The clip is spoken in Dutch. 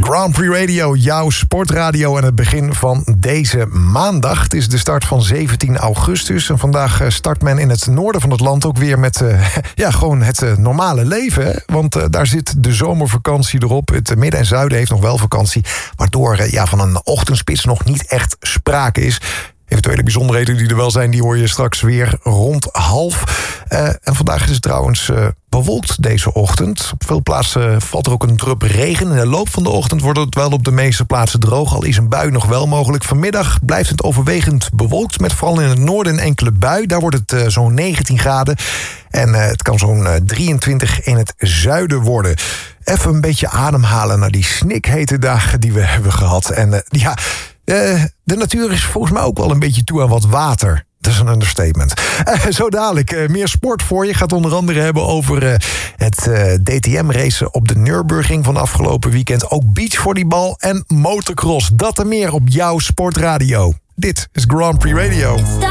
Grand Prix Radio, jouw sportradio en het begin van deze maandag. Het is de start van 17 augustus en vandaag start men in het noorden van het land ook weer met gewoon het normale leven. Hè? Want daar zit de zomervakantie erop. Het midden en zuiden heeft nog wel vakantie, waardoor van een ochtendspits nog niet echt sprake is. Eventuele bijzonderheden die er wel zijn, die hoor je straks weer rond 12:30. En vandaag is het trouwens bewolkt deze ochtend. Op veel plaatsen valt er ook een drup regen. In de loop van de ochtend wordt het wel op de meeste plaatsen droog. Al is een bui nog wel mogelijk. Vanmiddag blijft het overwegend bewolkt, met vooral in het noorden een enkele bui. Daar wordt het zo'n 19 graden. En het kan zo'n 23 in het zuiden worden. Even een beetje ademhalen naar die snikhete dagen die we hebben gehad. En de natuur is volgens mij ook wel een beetje toe aan wat water. Dat is een understatement. Zo dadelijk meer sport voor je. Gaat onder andere hebben over het DTM-racen op de Nürburgring van afgelopen weekend. Ook beachvolleybal en motocross. Dat en meer op jouw sportradio. Dit is Grand Prix Radio.